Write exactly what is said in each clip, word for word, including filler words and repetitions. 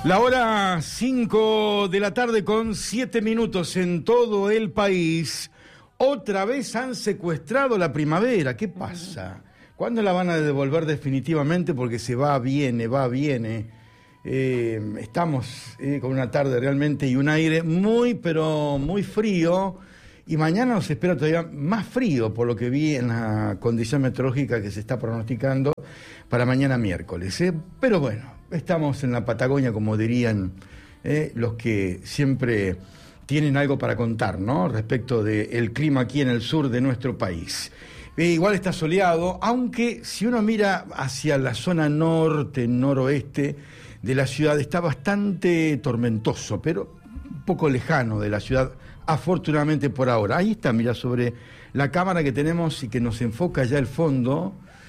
La hora cinco de la tarde con siete minutos en todo el país. Otra vez han secuestrado la primavera. ¿Qué pasa? ¿Cuándo la van a devolver definitivamente? Porque se va, viene, va, viene. Eh, estamos eh, con una tarde realmente y un aire muy, pero muy frío. Y mañana nos espera todavía más frío, por lo que vi en la condición meteorológica que se está pronosticando para mañana miércoles. ¿eh? Pero bueno, estamos en la Patagonia, como dirían eh, los que siempre tienen algo para contar, ¿no? Respecto del clima aquí en el sur de nuestro país. Eh, igual está soleado, aunque si uno mira hacia la zona norte, noroeste de la ciudad, está bastante tormentoso, pero un poco lejano de la ciudad, afortunadamente por ahora. Ahí está, mira, sobre la cámara que tenemos y que nos enfoca ya el fondo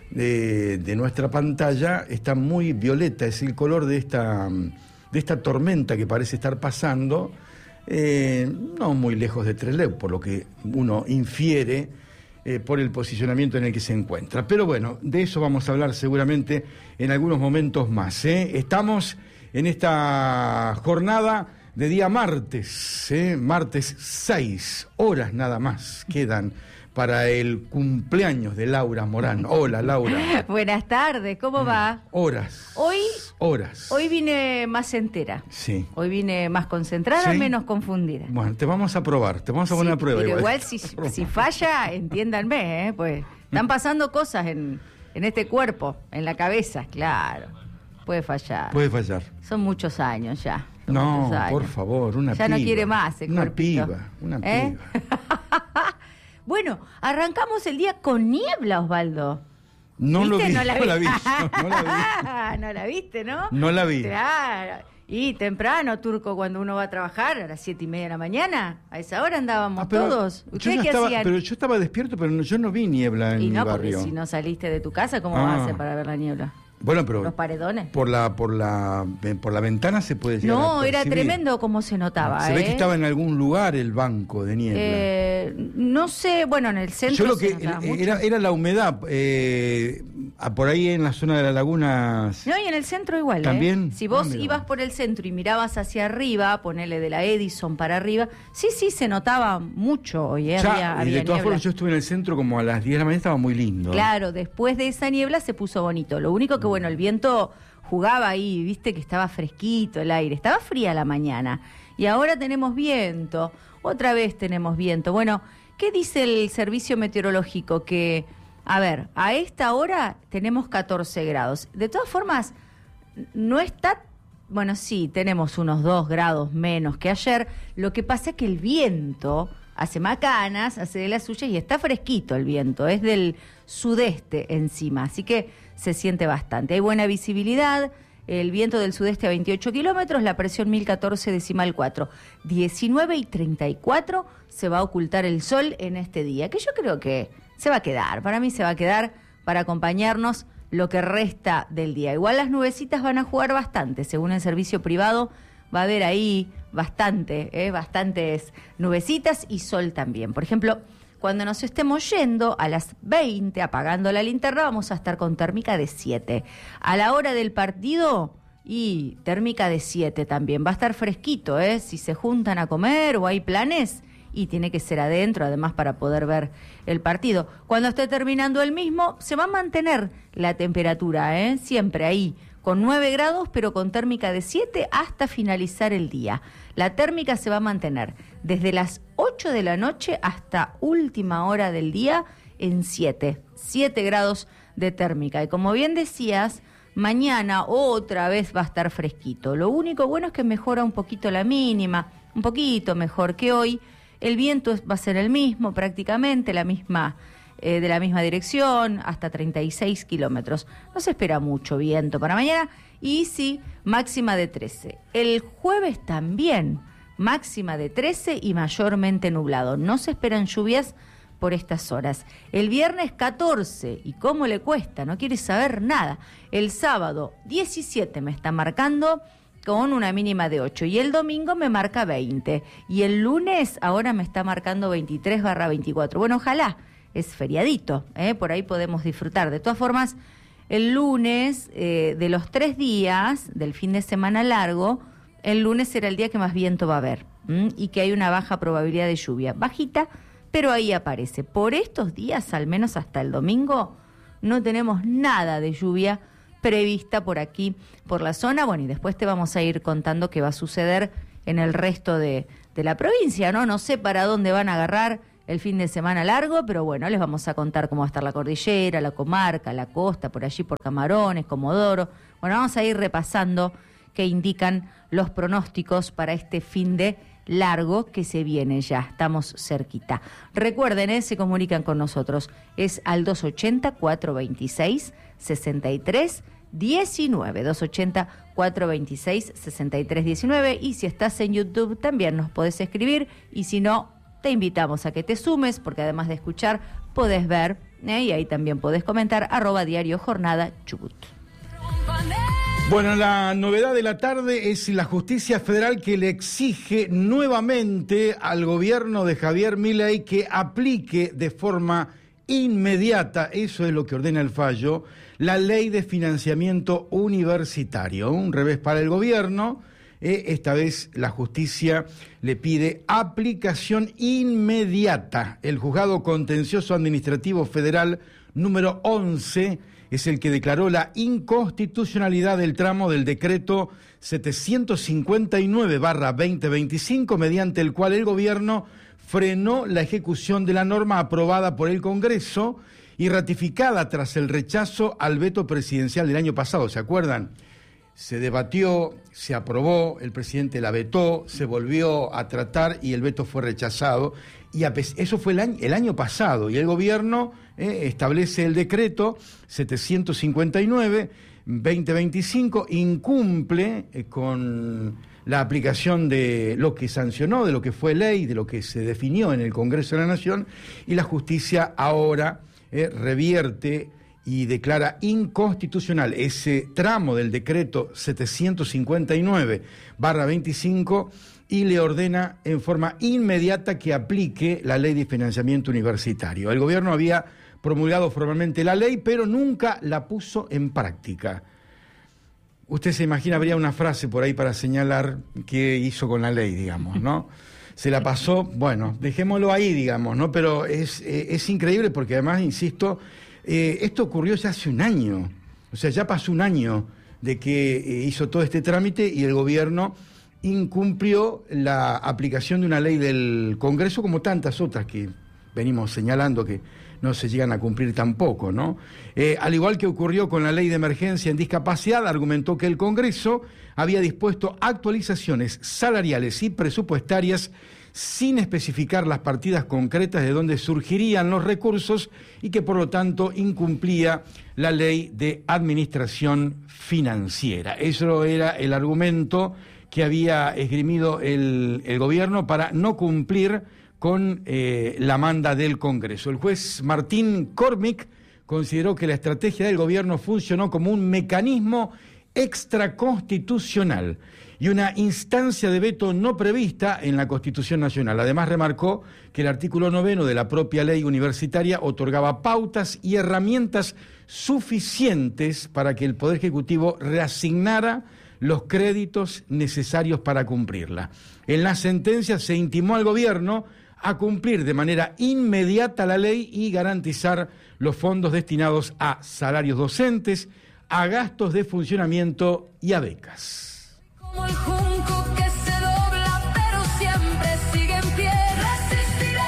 de, de nuestra pantalla, está muy violeta, es el color de esta, de esta tormenta que parece estar pasando, eh, no muy lejos de Trelew, por lo que uno infiere eh, por el posicionamiento en el que se encuentra. Pero bueno, de eso vamos a hablar seguramente en algunos momentos más. ¿eh? Estamos en esta jornada de día martes, ¿eh? martes seis horas nada más quedan para el cumpleaños de Laura Morán. Hola, Laura. Buenas tardes, ¿cómo va? Horas. Hoy, horas. Hoy vine más entera. Sí. Hoy vine más concentrada, ¿Sí? menos confundida. Bueno, te vamos a probar, te vamos a poner Sí, a prueba. pero igual, igual si, si falla, entiéndanme, ¿eh? Pues están pasando cosas en, en este cuerpo, en la cabeza, claro. Puede fallar. Puede fallar. Son muchos años ya. Son No, muchos años. por favor, una ya piba. Ya no quiere más el Una cuerpito. piba, una ¿Eh? piba. Bueno, arrancamos el día con niebla, Osvaldo. No lo vi, No la, no vi. la vi, no la vi. No la viste, ¿no? No la vi. Claro. Y temprano, Turco, cuando uno va a trabajar, a las siete y media de la mañana, a esa hora andábamos Ah, pero todos. yo ¿Ustedes ya qué estaba, hacían? pero yo estaba despierto, pero no, yo no vi niebla en y mi no, barrio. porque si no saliste de tu casa, ¿cómo Ah. vas a hacer para ver la niebla? Bueno, pero los paredones. Por la, por la, por la ventana se puede llegar No, a era percibir. tremendo como se notaba. Se ¿eh? ve que estaba en algún lugar el banco de niebla. Eh, no sé, bueno, en el centro Yo lo se que notaba mucho. era, era la humedad, eh, por ahí en la zona de la laguna. No, y en el centro igual, ¿También? ¿eh? Si vos Ah, mira. ibas por el centro y mirabas hacia arriba, ponele de la Edison para arriba, sí, sí, se notaba mucho hoy, ¿eh? Ya, había, y había de todas niebla. formas yo estuve en el centro como a las diez de la mañana, estaba muy lindo. Claro, después de esa niebla se puso bonito. Lo único que, bueno, el viento jugaba ahí, viste que estaba fresquito el aire, estaba fría la mañana. Y ahora tenemos viento, otra vez tenemos viento. Bueno, ¿qué dice el servicio meteorológico? Que, a ver, a esta hora tenemos catorce grados. De todas formas, no está... Bueno, sí, tenemos unos dos grados menos que ayer. Lo que pasa es que el viento hace macanas, hace de las suyas y está fresquito el viento. Es del sudeste encima, así que se siente bastante. Hay buena visibilidad, el viento del sudeste a veintiocho kilómetros, la presión mil catorce decimal cuatro. diecinueve y treinta y cuatro se va a ocultar el sol en este día, que yo creo que se va a quedar. Para mí se va a quedar para acompañarnos lo que resta del día. Igual las nubecitas van a jugar bastante, según el servicio privado, va a haber ahí bastante, ¿eh? bastantes nubecitas y sol también. Por ejemplo, cuando nos estemos yendo a las veinte, apagando la linterna, vamos a estar con térmica de siete. A la hora del partido, y térmica de siete también. Va a estar fresquito, ¿eh? Si se juntan a comer o hay planes, y tiene que ser adentro, además, para poder ver el partido. Cuando esté terminando el mismo, se va a mantener la temperatura, ¿eh? Siempre ahí, con nueve grados, pero con térmica de siete hasta finalizar el día. La térmica se va a mantener desde las ocho de la noche hasta última hora del día en siete. siete grados de térmica. Y como bien decías, mañana otra vez va a estar fresquito. Lo único bueno es que mejora un poquito la mínima, un poquito mejor que hoy. El viento va a ser el mismo prácticamente, la misma... Eh, de la misma dirección, hasta treinta y seis kilómetros. No se espera mucho viento para mañana, y sí, máxima de trece. El jueves también, máxima de trece y mayormente nublado. No se esperan lluvias por estas horas. El viernes catorce, y cómo le cuesta, no quiere saber nada. El sábado diecisiete me está marcando con una mínima de ocho, y el domingo me marca veinte, y el lunes ahora me está marcando veintitrés barra veinticuatro. Bueno, ojalá. Es feriadito, ¿eh? Por ahí podemos disfrutar. De todas formas, el lunes, eh, de los tres días del fin de semana largo, el lunes será el día que más viento va a haber, ¿m? Y que hay una baja probabilidad de lluvia, bajita, pero ahí aparece. Por estos días, al menos hasta el domingo, no tenemos nada de lluvia prevista por aquí, por la zona. Bueno, y después te vamos a ir contando qué va a suceder en el resto de, de la provincia, ¿no? No sé para dónde van a agarrar el fin de semana largo, pero bueno, les vamos a contar cómo va a estar la cordillera, la comarca, la costa, por allí por Camarones, Comodoro. Bueno, vamos a ir repasando qué indican los pronósticos para este fin de largo que se viene ya, estamos cerquita. Recuerden, ¿eh? Se comunican con nosotros, es al dos ochenta, cuatrocientos veintiséis, sesenta y tres diecinueve, dos ochenta, cuatrocientos veintiséis, sesenta y tres diecinueve, y si estás en YouTube también nos podés escribir, y si no, te invitamos a que te sumes, porque además de escuchar, podés ver, ¿eh? Y ahí también podés comentar, arroba Diario Jornada Chubut. Bueno, la novedad de la tarde es la justicia federal que le exige nuevamente al gobierno de Javier Milei que aplique de forma inmediata, eso es lo que ordena el fallo, la ley de financiamiento universitario. Un revés para el gobierno, eh, esta vez la justicia le pide aplicación inmediata. El juzgado contencioso administrativo federal número once es el que declaró la inconstitucionalidad del tramo del decreto setecientos cincuenta y nueve barra veinte veinticinco, mediante el cual el gobierno frenó la ejecución de la norma aprobada por el Congreso y ratificada tras el rechazo al veto presidencial del año pasado. ¿Se acuerdan? Se debatió, se aprobó, el presidente la vetó, se volvió a tratar y el veto fue rechazado. Y eso fue el año, el año pasado, y el gobierno eh, establece el decreto setecientos cincuenta y nueve barra veinte veinticinco, incumple eh, con la aplicación de lo que sancionó, de lo que fue ley, de lo que se definió en el Congreso de la Nación, y la justicia ahora eh, revierte y declara inconstitucional ese tramo del decreto setecientos cincuenta y nueve barra veinticinco y le ordena en forma inmediata que aplique la ley de financiamiento universitario. El gobierno había promulgado formalmente la ley, pero nunca la puso en práctica. Usted se imagina, habría una frase por ahí para señalar qué hizo con la ley, digamos, ¿no? Se la pasó, bueno, dejémoslo ahí, digamos, ¿no? Pero es, eh, es increíble porque además, insisto, eh, esto ocurrió ya hace un año. O sea, ya pasó un año de que eh, hizo todo este trámite y el gobierno incumplió la aplicación de una ley del Congreso, como tantas otras que venimos señalando que no se llegan a cumplir tampoco, ¿no? Eh, al igual que ocurrió con la ley de emergencia en discapacidad, argumentó que el Congreso había dispuesto actualizaciones salariales y presupuestarias sin especificar las partidas concretas de donde surgirían los recursos y que por lo tanto incumplía la ley de administración financiera. Eso era el argumento que había esgrimido el, el gobierno para no cumplir con eh, la manda del Congreso. El juez Martín Cormick consideró que la estrategia del gobierno funcionó como un mecanismo extraconstitucional y una instancia de veto no prevista en la Constitución Nacional. Además, remarcó que el artículo noveno de la propia ley universitaria otorgaba pautas y herramientas suficientes para que el Poder Ejecutivo reasignara los créditos necesarios para cumplirla. En la sentencia se intimó al gobierno a cumplir de manera inmediata la ley y garantizar los fondos destinados a salarios docentes, a gastos de funcionamiento y a becas. Como el junco que se dobla, pero siempre sigue en pie, resistiré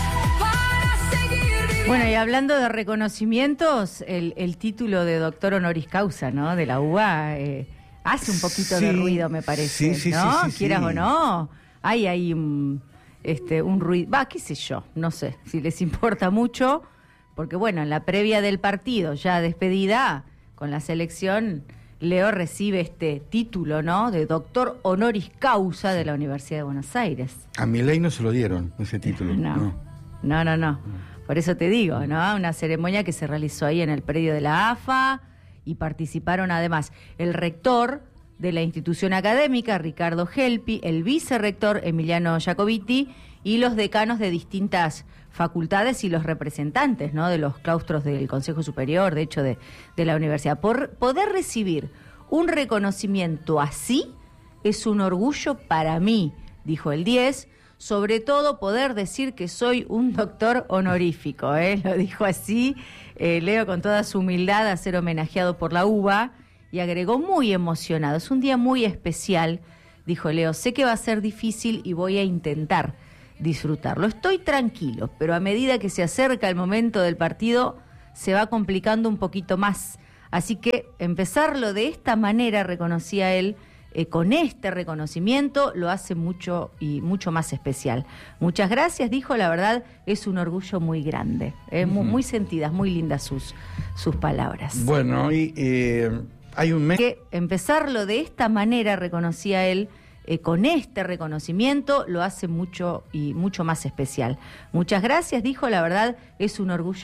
para seguir viviendo. Bueno, y hablando de reconocimientos, el, el título de doctor honoris causa, ¿no?, de la U B A, eh, hace un poquito sí, de ruido, me parece, sí, sí, ¿no? Sí, sí, Quieras sí. o no, hay ahí un, este, un ruido, va, qué sé yo, no sé si les importa mucho, porque bueno, en la previa del partido, ya despedida con la selección, Leo recibe este título, ¿no?, de doctor honoris causa de la Universidad de Buenos Aires. A Milei no se lo dieron, ese título. No, no. no, no, no. Por eso te digo, ¿no? Una ceremonia que se realizó ahí en el predio de la A F A y participaron además el rector de la institución académica, Ricardo Gelpi, el vicerrector, Emiliano Jacobiti, y los decanos de distintas facultades y los representantes, ¿no?, de los claustros del Consejo Superior, de hecho de, de la universidad. Por poder recibir un reconocimiento así es un orgullo para mí, dijo el diez, sobre todo poder decir que soy un doctor honorífico, ¿eh? Lo dijo así, eh, Leo, con toda su humildad, a ser homenajeado por la U B A, y agregó muy emocionado, es un día muy especial, dijo Leo, sé que va a ser difícil y voy a intentar disfrutarlo. Estoy tranquilo, pero a medida que se acerca el momento del partido, se va complicando un poquito más. Así que empezarlo de esta manera, reconocía él, eh, con este reconocimiento, lo hace mucho y mucho más especial. Muchas gracias, dijo, la verdad es un orgullo muy grande. Eh, uh-huh. muy, muy sentidas, muy lindas sus, sus palabras. Bueno, y eh, hay un mes... Que empezarlo de esta manera, reconocía él, Eh, con este reconocimiento lo hace mucho y mucho más especial. Muchas gracias, dijo, la verdad es un orgullo